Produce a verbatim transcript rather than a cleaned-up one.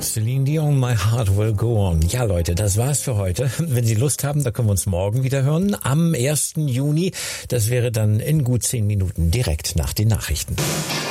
Celine Dion, My Heart Will Go On. Ja, Leute, das war's für heute. Wenn Sie Lust haben, da können wir uns morgen wieder hören. Am ersten Juni. Das wäre dann in gut zehn Minuten direkt nach den Nachrichten.